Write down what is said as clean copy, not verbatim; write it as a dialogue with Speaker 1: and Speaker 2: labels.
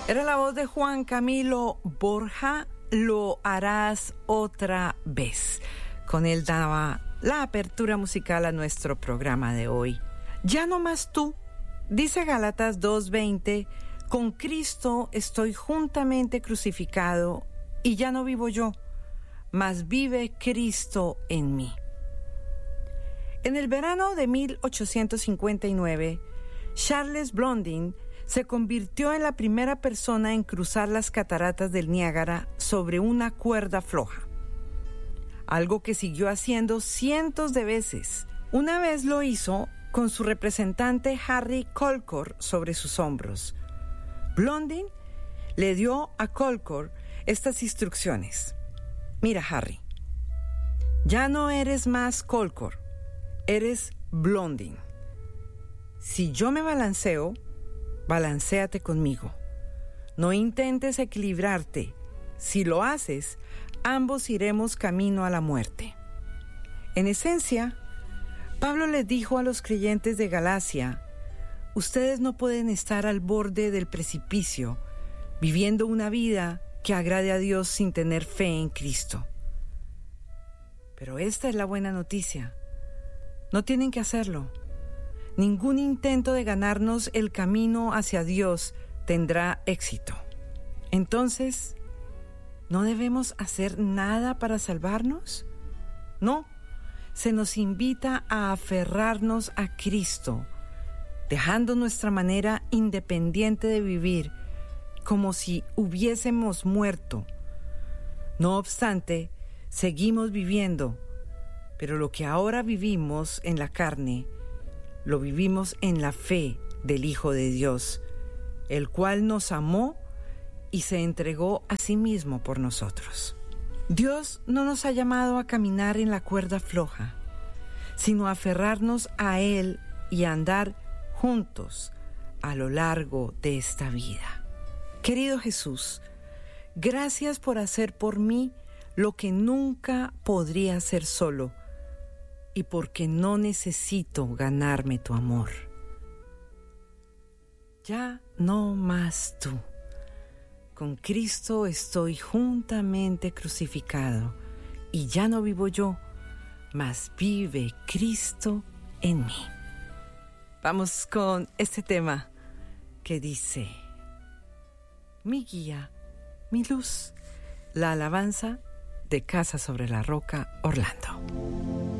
Speaker 1: Era la voz de Juan Camilo Borja, Lo harás otra vez. Con él daba la apertura musical a nuestro programa de hoy. Ya no más tú, dice Gálatas 2:20, con Cristo estoy juntamente crucificado y ya no vivo yo, mas vive Cristo en mí. En el verano de 1859, Charles Blondin se convirtió en la primera persona en cruzar las cataratas del Niágara sobre una cuerda floja, algo que siguió haciendo cientos de veces. Una vez lo hizo con su representante Harry Colcord sobre sus hombros. Blondin le dio a Colcord estas instrucciones. Mira, Harry, ya no eres más Colcord, eres Blondin. Si yo me balanceo, balancéate conmigo. No intentes equilibrarte. Si lo haces, ambos iremos camino a la muerte. En esencia, Pablo les dijo a los creyentes de Galacia, ustedes no pueden estar al borde del precipicio, viviendo una vida que agrade a Dios sin tener fe en Cristo. Pero esta es la buena noticia. No tienen que hacerlo. Ningún intento de ganarnos el camino hacia Dios tendrá éxito. Entonces, ¿no debemos hacer nada para salvarnos? No, se nos invita a aferrarnos a Cristo, dejando nuestra manera independiente de vivir como si hubiésemos muerto. No obstante, seguimos viviendo, pero lo que ahora vivimos en la carne, lo vivimos en la fe del Hijo de Dios, el cual nos amó y se entregó a sí mismo por nosotros. Dios no nos ha llamado a caminar en la cuerda floja, sino a aferrarnos a Él y a andar juntos a lo largo de esta vida. Querido Jesús, gracias por hacer por mí lo que nunca podría hacer solo, y porque no necesito ganarme tu amor. Ya no más tú. Con Cristo estoy juntamente crucificado, y ya no vivo yo, mas vive Cristo en mí. Vamos con este tema que dice, mi guía, mi luz, la alabanza de Casa sobre la Roca, Orlando.